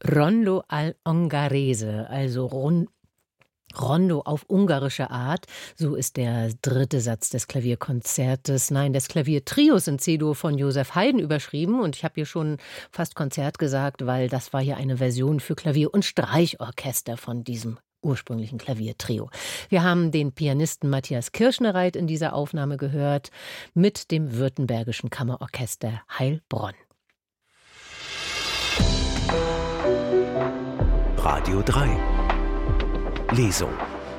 Rondo all'Ungherese, also Rondo auf ungarische Art, so ist der dritte Satz des des Klaviertrios in C-Dur von Joseph Haydn überschrieben. Und ich habe hier schon fast Konzert gesagt, weil das war hier eine Version für Klavier und Streichorchester von diesem ursprünglichen Klaviertrio. Wir haben den Pianisten Matthias Kirschnereit in dieser Aufnahme gehört mit dem Württembergischen Kammerorchester Heilbronn. Radio 3 Lesung.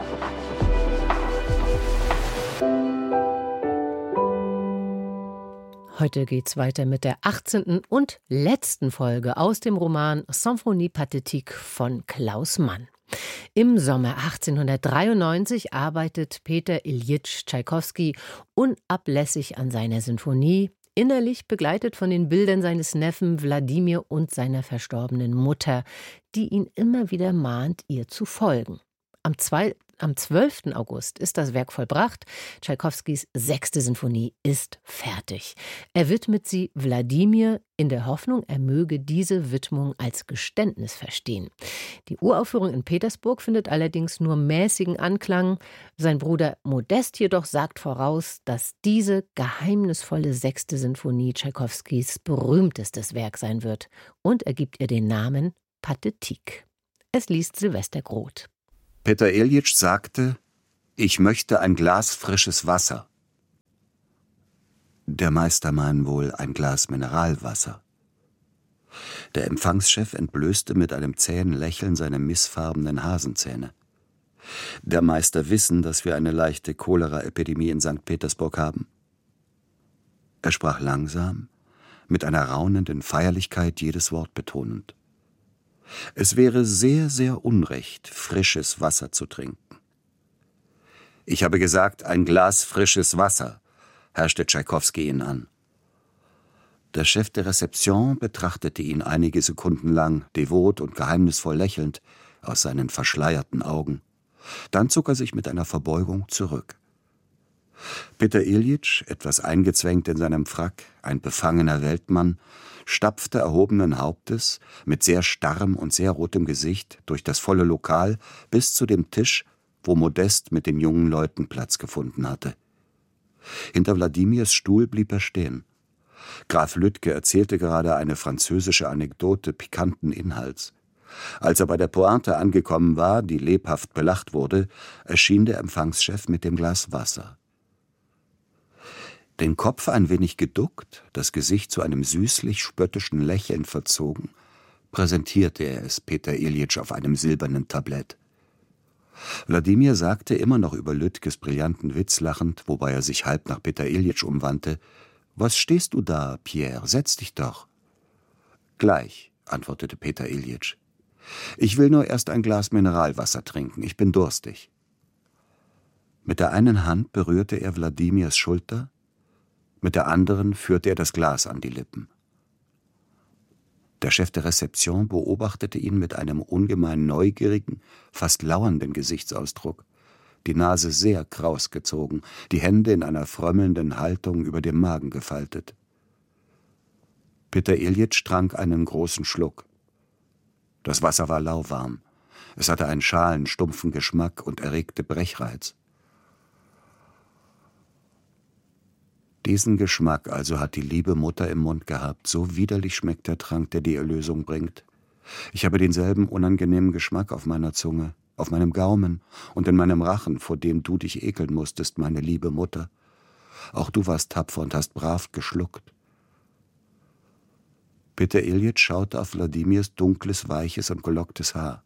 Heute geht's weiter mit der 18. und letzten Folge aus dem Roman Symphonie Pathétique von Klaus Mann. Im Sommer 1893 arbeitet Peter Iljitsch Tschaikowski unablässig an seiner Sinfonie, innerlich begleitet von den Bildern seines Neffen Wladimir und seiner verstorbenen Mutter, die ihn immer wieder mahnt, ihr zu folgen. Am 12. August ist das Werk vollbracht. Tschaikowskis 6. Sinfonie ist fertig. Er widmet sie Wladimir in der Hoffnung, er möge diese Widmung als Geständnis verstehen. Die Uraufführung in Petersburg findet allerdings nur mäßigen Anklang. Sein Bruder Modest jedoch sagt voraus, dass diese geheimnisvolle 6. Sinfonie Tschaikowskis berühmtestes Werk sein wird. Und er gibt ihr den Namen Pathétique. Es liest Silvester Groth. Peter Iljitsch sagte, ich möchte ein Glas frisches Wasser. Der Meister meint wohl ein Glas Mineralwasser. Der Empfangschef entblößte mit einem zähen Lächeln seine missfarbenen Hasenzähne. Der Meister wissen, dass wir eine leichte Cholera-Epidemie in St. Petersburg haben. Er sprach langsam, mit einer raunenden Feierlichkeit jedes Wort betonend. Es wäre sehr, sehr unrecht, frisches Wasser zu trinken. Ich habe gesagt, ein Glas frisches Wasser, herrschte Tschaikowski ihn an. Der Chef der Rezeption betrachtete ihn einige Sekunden lang, devot und geheimnisvoll lächelnd, aus seinen verschleierten Augen. Dann zog er sich mit einer Verbeugung zurück. Peter Iljitsch, etwas eingezwängt in seinem Frack, ein befangener Weltmann, stapfte erhobenen Hauptes, mit sehr starrem und sehr rotem Gesicht, durch das volle Lokal bis zu dem Tisch, wo Modest mit den jungen Leuten Platz gefunden hatte. Hinter Wladimirs Stuhl blieb er stehen. Graf Lüttke erzählte gerade eine französische Anekdote pikanten Inhalts. Als er bei der Pointe angekommen war, die lebhaft belacht wurde, erschien der Empfangschef mit dem Glas Wasser. Den Kopf ein wenig geduckt, das Gesicht zu einem süßlich-spöttischen Lächeln verzogen, präsentierte er es Peter Iljitsch auf einem silbernen Tablett. Wladimir sagte immer noch über Lüttkes brillanten Witz lachend, wobei er sich halb nach Peter Iljitsch umwandte, »Was stehst du da, Pierre? Setz dich doch.« »Gleich«, antwortete Peter Iljitsch. »Ich will nur erst ein Glas Mineralwasser trinken, ich bin durstig.« Mit der einen Hand berührte er Wladimirs Schulter, mit der anderen führte er das Glas an die Lippen. Der Chef der Rezeption beobachtete ihn mit einem ungemein neugierigen, fast lauernden Gesichtsausdruck, die Nase sehr kraus gezogen, die Hände in einer frömmelnden Haltung über dem Magen gefaltet. Peter Iljitsch trank einen großen Schluck. Das Wasser war lauwarm. Es hatte einen schalen, stumpfen Geschmack und erregte Brechreiz. Diesen Geschmack also hat die liebe Mutter im Mund gehabt. So widerlich schmeckt der Trank, der die Erlösung bringt. Ich habe denselben unangenehmen Geschmack auf meiner Zunge, auf meinem Gaumen und in meinem Rachen, vor dem du dich ekeln musstest, meine liebe Mutter. Auch du warst tapfer und hast brav geschluckt. Peter Iljitsch schaute auf Wladimirs dunkles, weiches und gelocktes Haar.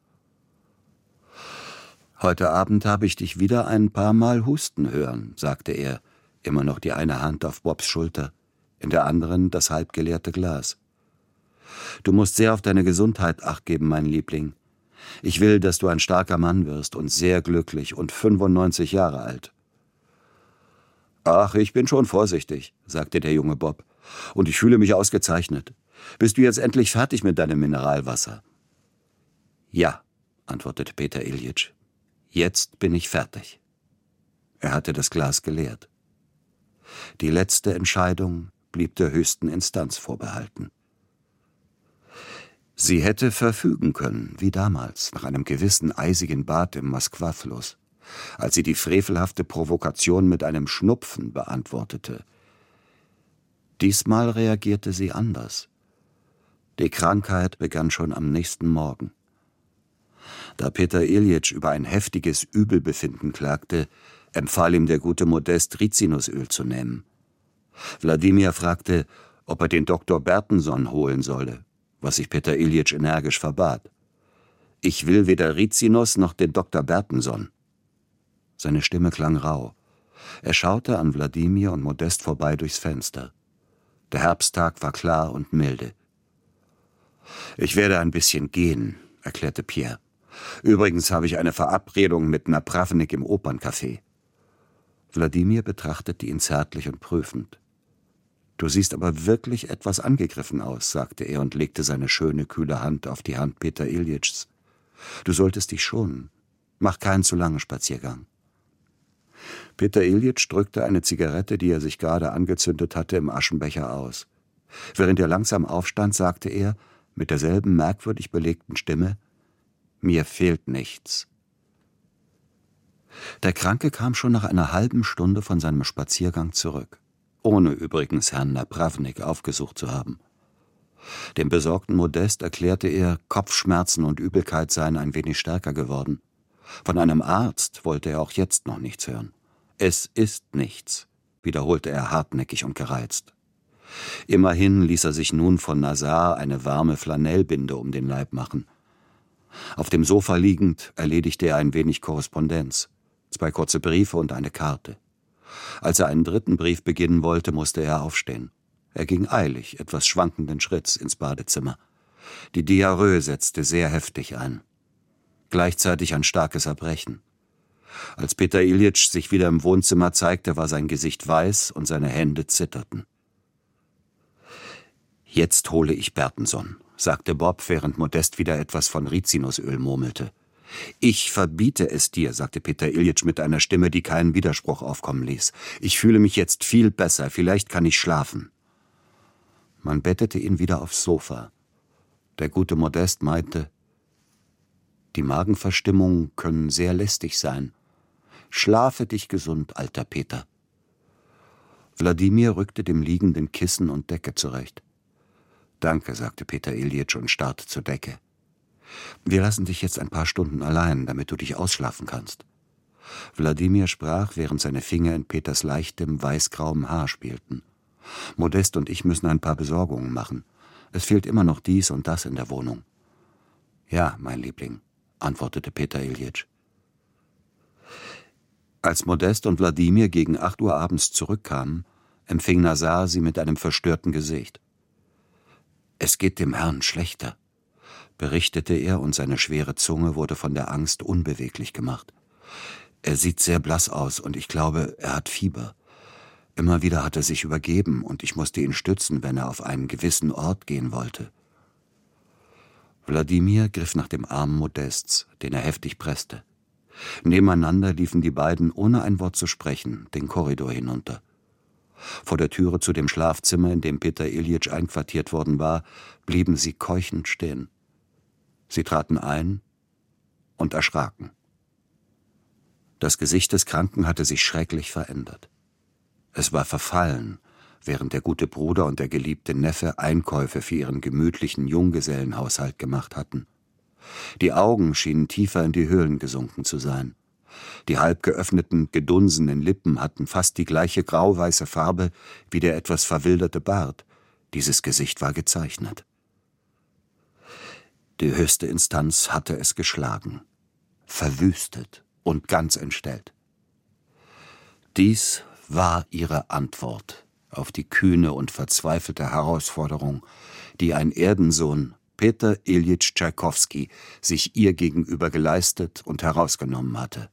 »Heute Abend habe ich dich wieder ein paar Mal husten hören«, sagte er, immer noch die eine Hand auf Bobs Schulter, in der anderen das halbgeleerte Glas. »Du musst sehr auf deine Gesundheit Acht geben, mein Liebling. Ich will, dass du ein starker Mann wirst und sehr glücklich und 95 Jahre alt.« »Ach, ich bin schon vorsichtig«, sagte der junge Bob, »und ich fühle mich ausgezeichnet. Bist du jetzt endlich fertig mit deinem Mineralwasser?« »Ja«, antwortete Peter Iljitsch, »jetzt bin ich fertig.« Er hatte das Glas geleert. Die letzte Entscheidung blieb der höchsten Instanz vorbehalten. Sie hätte verfügen können, wie damals, nach einem gewissen eisigen Bad im Moskwa-Fluss, als sie die frevelhafte Provokation mit einem Schnupfen beantwortete. Diesmal reagierte sie anders. Die Krankheit begann schon am nächsten Morgen. Da Peter Iljitsch über ein heftiges Übelbefinden klagte, empfahl ihm der gute Modest, Rizinusöl zu nehmen. Wladimir fragte, ob er den Dr. Bertenson holen solle, was sich Peter Iljitsch energisch verbat. »Ich will weder Rizinus noch den Dr. Bertenson.« Seine Stimme klang rau. Er schaute an Wladimir und Modest vorbei durchs Fenster. Der Herbsttag war klar und milde. »Ich werde ein bisschen gehen«, erklärte Pierre. »Übrigens habe ich eine Verabredung mit Napravnik im Operncafé.« Wladimir betrachtete ihn zärtlich und prüfend. »Du siehst aber wirklich etwas angegriffen aus«, sagte er und legte seine schöne, kühle Hand auf die Hand Peter Iljitschs. »Du solltest dich schonen. Mach keinen zu langen Spaziergang.« Peter Iljitsch drückte eine Zigarette, die er sich gerade angezündet hatte, im Aschenbecher aus. Während er langsam aufstand, sagte er, mit derselben merkwürdig belegten Stimme, »Mir fehlt nichts.« Der Kranke kam schon nach einer halben Stunde von seinem Spaziergang zurück, ohne übrigens Herrn Napravnik aufgesucht zu haben. Dem besorgten Modest erklärte er, Kopfschmerzen und Übelkeit seien ein wenig stärker geworden. Von einem Arzt wollte er auch jetzt noch nichts hören. »Es ist nichts«, wiederholte er hartnäckig und gereizt. Immerhin ließ er sich nun von Nazar eine warme Flanellbinde um den Leib machen. Auf dem Sofa liegend erledigte er ein wenig Korrespondenz, 2 kurze Briefe und eine Karte. Als er einen 3. Brief beginnen wollte, musste er aufstehen. Er ging eilig, etwas schwankenden Schritts ins Badezimmer. Die Diarrhoe setzte sehr heftig ein. Gleichzeitig ein starkes Erbrechen. Als Peter Iljitsch sich wieder im Wohnzimmer zeigte, war sein Gesicht weiß und seine Hände zitterten. »Jetzt hole ich Bertenson«, sagte Bob, während Modest wieder etwas von Rizinusöl murmelte. »Ich verbiete es dir«, sagte Peter Iljitsch mit einer Stimme, die keinen Widerspruch aufkommen ließ. »Ich fühle mich jetzt viel besser, vielleicht kann ich schlafen.« Man bettete ihn wieder aufs Sofa. Der gute Modest meinte, »Die Magenverstimmungen können sehr lästig sein. Schlafe dich gesund, alter Peter.« Wladimir rückte dem Liegenden Kissen und Decke zurecht. »Danke«, sagte Peter Iljitsch und starrte zur Decke. »Wir lassen dich jetzt ein paar Stunden allein, damit du dich ausschlafen kannst.« Wladimir sprach, während seine Finger in Peters leichtem, weißgrauem Haar spielten. »Modest und ich müssen ein paar Besorgungen machen. Es fehlt immer noch dies und das in der Wohnung.« »Ja, mein Liebling«, antwortete Peter Iljitsch. Als Modest und Wladimir gegen 8 Uhr abends zurückkamen, empfing Nazar sie mit einem verstörten Gesicht. »Es geht dem Herrn schlechter«, berichtete er, und seine schwere Zunge wurde von der Angst unbeweglich gemacht. »Er sieht sehr blass aus und ich glaube, er hat Fieber. Immer wieder hat er sich übergeben und ich musste ihn stützen, wenn er auf einen gewissen Ort gehen wollte.« Wladimir griff nach dem Arm Modests, den er heftig presste. Nebeneinander liefen die beiden, ohne ein Wort zu sprechen, den Korridor hinunter. Vor der Türe zu dem Schlafzimmer, in dem Peter Iljitsch einquartiert worden war, blieben sie keuchend stehen. Sie traten ein und erschraken. Das Gesicht des Kranken hatte sich schrecklich verändert. Es war verfallen, während der gute Bruder und der geliebte Neffe Einkäufe für ihren gemütlichen Junggesellenhaushalt gemacht hatten. Die Augen schienen tiefer in die Höhlen gesunken zu sein. Die halb geöffneten, gedunsenen Lippen hatten fast die gleiche grauweiße Farbe wie der etwas verwilderte Bart. Dieses Gesicht war gezeichnet. Die höchste Instanz hatte es geschlagen, verwüstet und ganz entstellt. Dies war ihre Antwort auf die kühne und verzweifelte Herausforderung, die ein Erdensohn, Peter Iljitsch Tschaikowski, sich ihr gegenüber geleistet und herausgenommen hatte.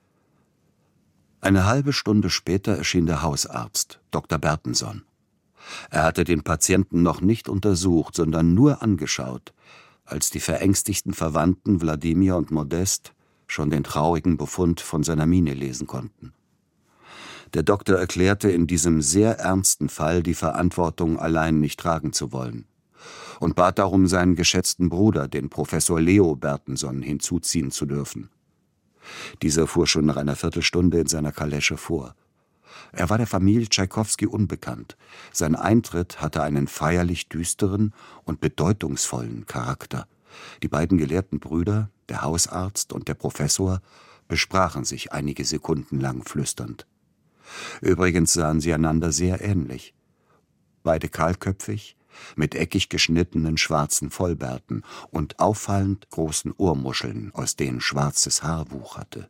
Eine halbe Stunde später erschien der Hausarzt, Dr. Bertenson. Er hatte den Patienten noch nicht untersucht, sondern nur angeschaut, als die verängstigten Verwandten Wladimir und Modest schon den traurigen Befund von seiner Miene lesen konnten. Der Doktor erklärte, in diesem sehr ernsten Fall die Verantwortung allein nicht tragen zu wollen. und bat darum, seinen geschätzten Bruder, den Professor Leo Bertenson, hinzuziehen zu dürfen. Dieser fuhr schon nach einer Viertelstunde in seiner Kalesche vor. Er war der Familie Tschaikowski unbekannt. Sein Eintritt hatte einen feierlich düsteren und bedeutungsvollen Charakter. Die beiden gelehrten Brüder, der Hausarzt und der Professor, besprachen sich einige Sekunden lang flüsternd. Übrigens sahen sie einander sehr ähnlich. Beide kahlköpfig, mit eckig geschnittenen schwarzen Vollbärten und auffallend großen Ohrmuscheln, aus denen schwarzes Haar wucherte.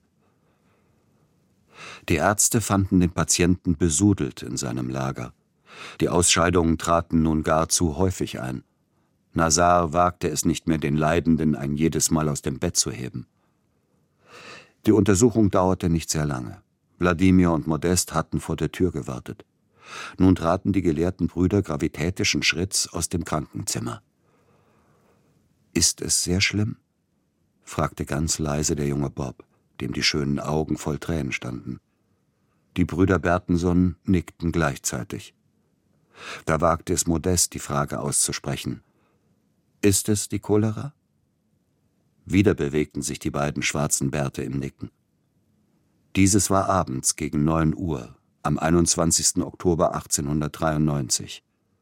Die Ärzte fanden den Patienten besudelt in seinem Lager. Die Ausscheidungen traten nun gar zu häufig ein. Nazar wagte es nicht mehr, den Leidenden ein jedes Mal aus dem Bett zu heben. Die Untersuchung dauerte nicht sehr lange. Wladimir und Modest hatten vor der Tür gewartet. Nun traten die gelehrten Brüder gravitätischen Schritts aus dem Krankenzimmer. »Ist es sehr schlimm?« fragte ganz leise der junge Bob, dem die schönen Augen voll Tränen standen. Die Brüder Bertenson nickten gleichzeitig. Da wagte es Modest, die Frage auszusprechen. »Ist es die Cholera?« Wieder bewegten sich die beiden schwarzen Bärte im Nicken. Dieses war abends gegen 9 Uhr, am 21. Oktober 1893.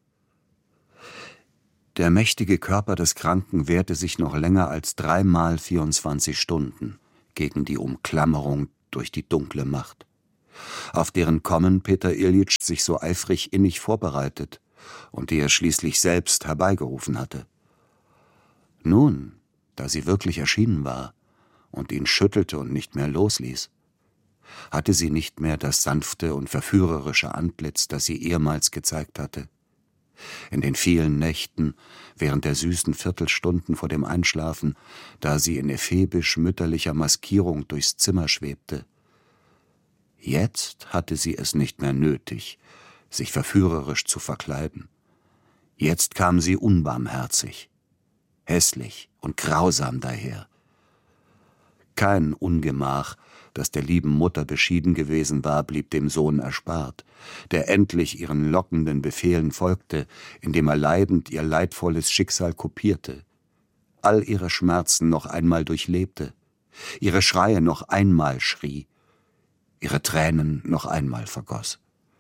Der mächtige Körper des Kranken wehrte sich noch länger als 3 mal 24 Stunden gegen die Umklammerung durch die dunkle Macht, auf deren Kommen Peter Iljitsch sich so eifrig innig vorbereitet und die er schließlich selbst herbeigerufen hatte. Nun, da sie wirklich erschienen war und ihn schüttelte und nicht mehr losließ, hatte sie nicht mehr das sanfte und verführerische Antlitz, das sie ehemals gezeigt hatte. In den vielen Nächten, während der süßen Viertelstunden vor dem Einschlafen, da sie in ephebisch-mütterlicher Maskierung durchs Zimmer schwebte. Jetzt hatte sie es nicht mehr nötig, sich verführerisch zu verkleiden. Jetzt kam sie unbarmherzig, hässlich und grausam daher. Kein Ungemach, das der lieben Mutter beschieden gewesen war, blieb dem Sohn erspart, der endlich ihren lockenden Befehlen folgte, indem er leidend ihr leidvolles Schicksal kopierte, all ihre Schmerzen noch einmal durchlebte, ihre Schreie noch einmal schrie, ihre Tränen noch einmal vergoss.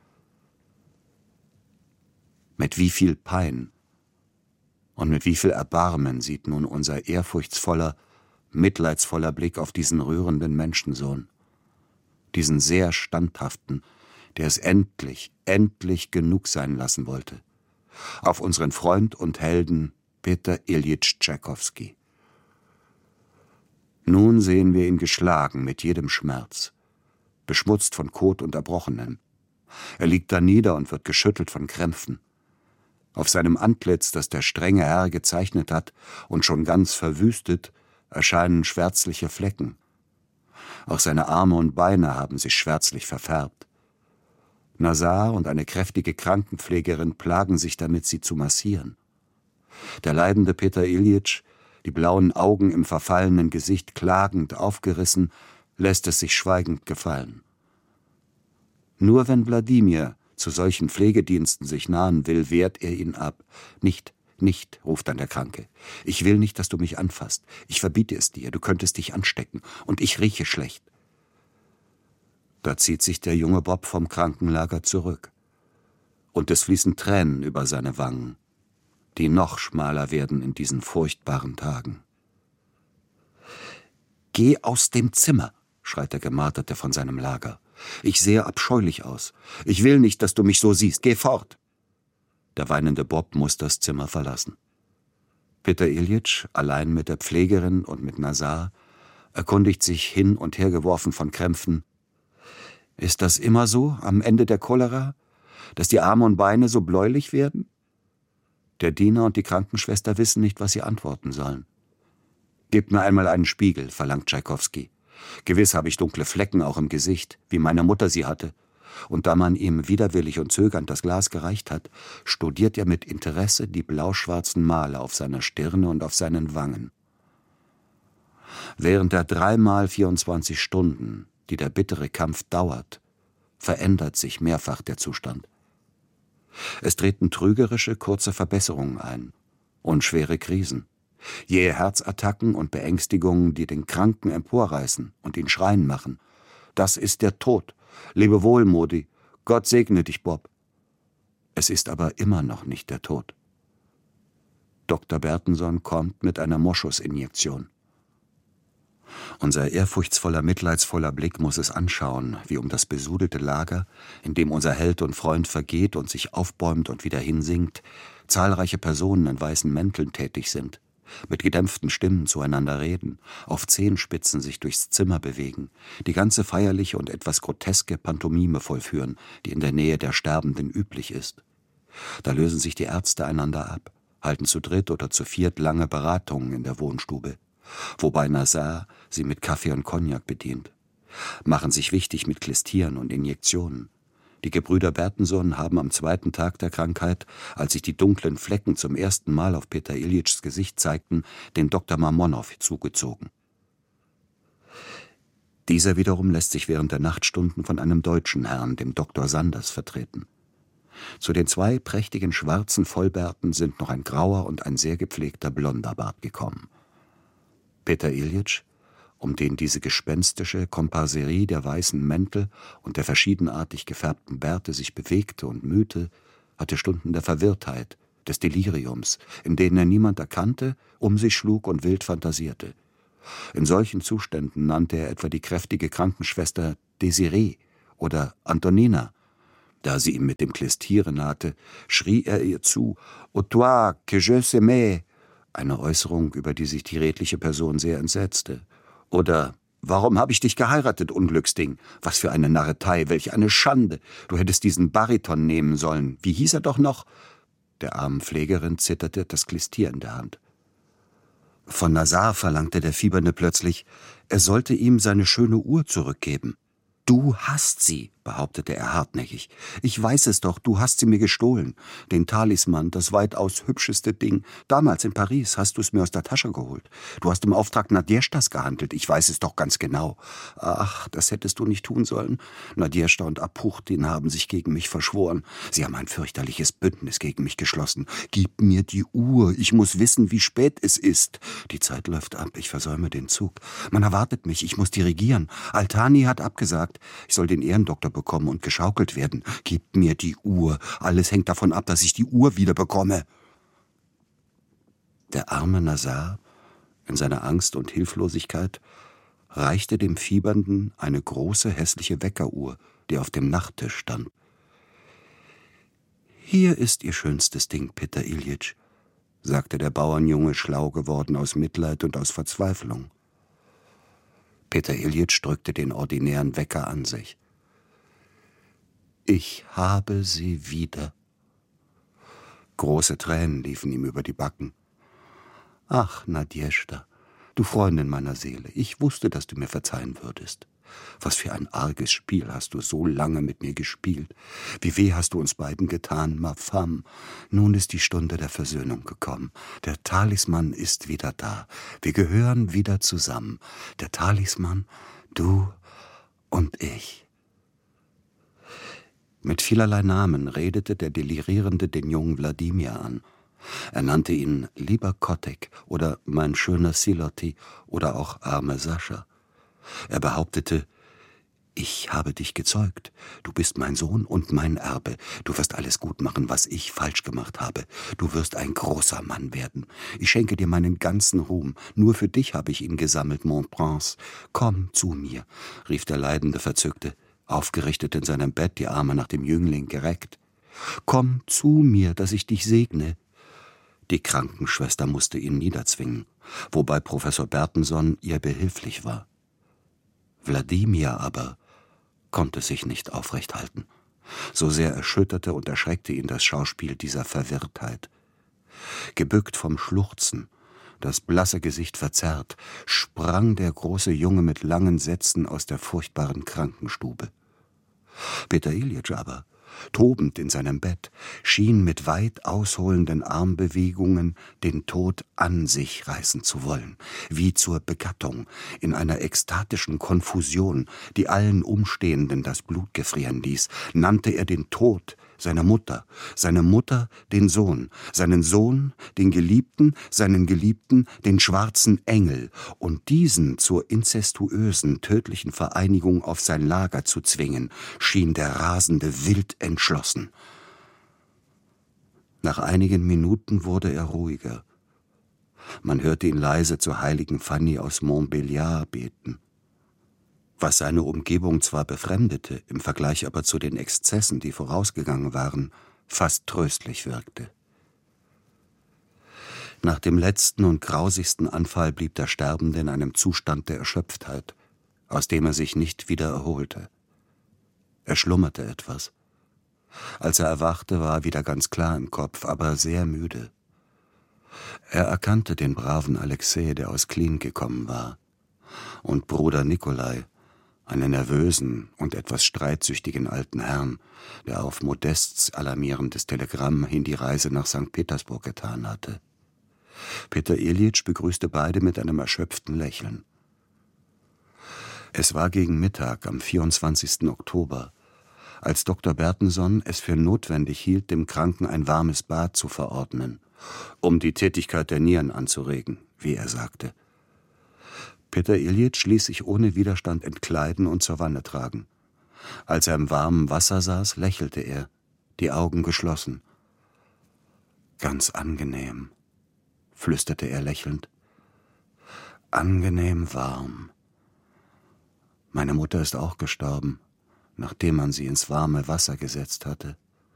Mit wie viel Pein und mit wie viel Erbarmen sieht nun unser ehrfurchtsvoller, mitleidsvoller Blick auf diesen rührenden Menschensohn, diesen sehr standhaften, der es endlich genug sein lassen wollte, auf unseren Freund und Helden Peter Iljitsch Tschaikowski. Nun sehen wir ihn geschlagen mit jedem Schmerz, beschmutzt von Kot und Erbrochenem. Er liegt da nieder und wird geschüttelt von Krämpfen. Auf seinem Antlitz, das der strenge Herr gezeichnet hat und schon ganz verwüstet, erscheinen schwärzliche Flecken. Auch seine Arme und Beine haben sich schwärzlich verfärbt. Nazar und eine kräftige Krankenpflegerin plagen sich damit, sie zu massieren. Der leidende Peter Iljitsch, die blauen Augen im verfallenen Gesicht klagend aufgerissen, lässt es sich schweigend gefallen. Nur wenn Wladimir zu solchen Pflegediensten sich nahen will, wehrt er ihn ab. Nicht, ruft dann der Kranke. Ich will nicht, dass du mich anfasst. Ich verbiete es dir, du könntest dich anstecken. Und ich rieche schlecht. Da zieht sich der junge Bob vom Krankenlager zurück. Und es fließen Tränen über seine Wangen, die noch schmaler werden in diesen furchtbaren Tagen. »Geh aus dem Zimmer«, schreit der Gemarterte von seinem Lager. »Ich sehe abscheulich aus. Ich will nicht, dass du mich so siehst. Geh fort!« Der weinende Bob muss das Zimmer verlassen. Peter Iljitsch, allein mit der Pflegerin und mit Nazar, erkundigt sich hin und her geworfen von Krämpfen. »Ist das immer so, am Ende der Cholera, dass die Arme und Beine so bläulich werden?« Der Diener und die Krankenschwester wissen nicht, was sie antworten sollen. »Gebt mir einmal einen Spiegel«, verlangt Tschaikowski. »Gewiss habe ich dunkle Flecken auch im Gesicht, wie meine Mutter sie hatte.« Und da man ihm widerwillig und zögernd das Glas gereicht hat, studiert er mit Interesse die blauschwarzen Male auf seiner Stirne und auf seinen Wangen. Während der 3 mal 24 Stunden, die der bittere Kampf dauert, verändert sich mehrfach der Zustand. Es treten trügerische, kurze Verbesserungen ein. und schwere Krisen. Jähe Herzattacken und Beängstigungen, die den Kranken emporreißen und ihn schreien machen. Das ist der Tod. Lebe wohl, Modi. Gott segne dich, Bob. Es ist aber immer noch nicht der Tod. Dr. Bertenson kommt mit einer Moschusinjektion. Unser ehrfurchtsvoller, mitleidsvoller Blick muss es anschauen, wie um das besudelte Lager, in dem unser Held und Freund vergeht und sich aufbäumt und wieder hinsinkt, zahlreiche Personen in weißen Mänteln tätig sind, mit gedämpften Stimmen zueinander reden, auf Zehenspitzen sich durchs Zimmer bewegen, die ganze feierliche und etwas groteske Pantomime vollführen, die in der Nähe der Sterbenden üblich ist. Da lösen sich die Ärzte einander ab, halten zu dritt oder zu viert lange Beratungen in der Wohnstube, wobei Nazar sie mit Kaffee und Cognac bedient, machen sich wichtig mit Klistieren und Injektionen. Die Gebrüder Bertenson haben am 2. Tag der Krankheit, als sich die dunklen Flecken zum ersten Mal auf Peter Iljitschs Gesicht zeigten, den Dr. Mamonow zugezogen. Dieser wiederum lässt sich während der Nachtstunden von einem deutschen Herrn, dem Dr. Sanders, vertreten. Zu den 2 prächtigen schwarzen Vollbärten sind noch ein grauer und ein sehr gepflegter blonder Bart gekommen. Peter Iljitsch, um den diese gespenstische Komparserie der weißen Mäntel und der verschiedenartig gefärbten Bärte sich bewegte und mühte, hatte Stunden der Verwirrtheit, des Deliriums, in denen er niemand erkannte, um sich schlug und wild fantasierte. In solchen Zuständen nannte er etwa die kräftige Krankenschwester Desiree oder Antonina. Da sie ihm mit dem Klistieren nahte, schrie er ihr zu, »O toi, que je s'aimais«, eine Äußerung, über die sich die redliche Person sehr entsetzte. Oder »Warum habe ich dich geheiratet, Unglücksding? Was für eine Narretei, welch eine Schande! Du hättest diesen Bariton nehmen sollen. Wie hieß er doch noch?« Der armen Pflegerin zitterte das Klistier in der Hand. Von Nazar verlangte der Fiebernde plötzlich, er sollte ihm seine schöne Uhr zurückgeben. »Du hast sie«, behauptete er hartnäckig. »Ich weiß es doch, du hast sie mir gestohlen. Den Talisman, das weitaus hübscheste Ding. Damals in Paris hast du es mir aus der Tasche geholt. Du hast im Auftrag Nadjeschtas gehandelt, ich weiß es doch ganz genau. Ach, das hättest du nicht tun sollen. Nadjeschta und Apuchtin haben sich gegen mich verschworen. Sie haben ein fürchterliches Bündnis gegen mich geschlossen. Gib mir die Uhr, ich muss wissen, wie spät es ist. Die Zeit läuft ab, ich versäume den Zug. Man erwartet mich, ich muss dirigieren. Altani hat abgesagt. Ich soll den Ehrendoktor bekommen und geschaukelt werden. Gib mir die Uhr. Alles hängt davon ab, dass ich die Uhr wieder bekomme. Der arme Nazar, in seiner Angst und Hilflosigkeit, reichte dem Fiebernden eine große, hässliche Weckeruhr, die auf dem Nachttisch stand. »Hier ist Ihr schönstes Ding, Peter Iljitsch«, sagte der Bauernjunge, schlau geworden aus Mitleid und aus Verzweiflung. Peter Iljitsch drückte den ordinären Wecker an sich. »Ich habe sie wieder.« Große Tränen liefen ihm über die Backen. »Ach, Nadjeschta, du Freundin meiner Seele, ich wusste, dass du mir verzeihen würdest. Was für ein arges Spiel hast du so lange mit mir gespielt. Wie weh hast du uns beiden getan, ma femme. Nun ist die Stunde der Versöhnung gekommen. Der Talisman ist wieder da. Wir gehören wieder zusammen. Der Talisman, du und ich.« Mit vielerlei Namen redete der Delirierende den jungen Wladimir an. Er nannte ihn lieber Kotek oder mein schöner Siloti oder auch arme Sascha. Er behauptete, »Ich habe dich gezeugt. Du bist mein Sohn und mein Erbe. Du wirst alles gut machen, was ich falsch gemacht habe. Du wirst ein großer Mann werden. Ich schenke dir meinen ganzen Ruhm. Nur für dich habe ich ihn gesammelt, mon Prince. Komm zu mir«, rief der Leidende Verzückte, aufgerichtet in seinem Bett, die Arme nach dem Jüngling gereckt. »Komm zu mir, dass ich dich segne.« Die Krankenschwester musste ihn niederzwingen, wobei Professor Bertenson ihr behilflich war. Wladimir aber konnte sich nicht aufrecht halten. So sehr erschütterte und erschreckte ihn das Schauspiel dieser Verwirrtheit. Gebückt vom Schluchzen, das blasse Gesicht verzerrt, sprang der große Junge mit langen Sätzen aus der furchtbaren Krankenstube. Peter Iljitsch aber, tobend in seinem Bett, schien mit weit ausholenden Armbewegungen den Tod an sich reißen zu wollen, wie zur Begattung, in einer ekstatischen Konfusion, die allen Umstehenden das Blut gefrieren ließ, nannte er den Tod seine Mutter, den Sohn, seinen Sohn, den Geliebten, seinen Geliebten, den schwarzen Engel, und diesen zur inzestuösen, tödlichen Vereinigung auf sein Lager zu zwingen, schien der Rasende wild entschlossen. Nach einigen Minuten wurde er ruhiger. Man hörte ihn leise zur heiligen Fanny aus Montbéliard beten. Was seine Umgebung zwar befremdete, im Vergleich aber zu den Exzessen, die vorausgegangen waren, fast tröstlich wirkte. Nach dem letzten und grausigsten Anfall blieb der Sterbende in einem Zustand der Erschöpftheit, aus dem er sich nicht wieder erholte. Er schlummerte etwas. Als er erwachte, war er wieder ganz klar im Kopf, aber sehr müde. Er erkannte den braven Alexei, der aus Klin gekommen war, und Bruder Nikolai, einen nervösen und etwas streitsüchtigen alten Herrn, der auf Modests alarmierendes Telegramm hin die Reise nach St. Petersburg getan hatte. Peter Iljitsch begrüßte beide mit einem erschöpften Lächeln. Es war gegen Mittag am 24. Oktober, als Dr. Bertenson es für notwendig hielt, dem Kranken ein warmes Bad zu verordnen, um die Tätigkeit der Nieren anzuregen, wie er sagte. Peter Iljitsch ließ sich ohne Widerstand entkleiden und zur Wanne tragen. Als er im warmen Wasser saß, lächelte er, die Augen geschlossen. »Ganz angenehm«, flüsterte er lächelnd. »Angenehm warm. Meine Mutter ist auch gestorben, nachdem man sie ins warme Wasser gesetzt hatte.«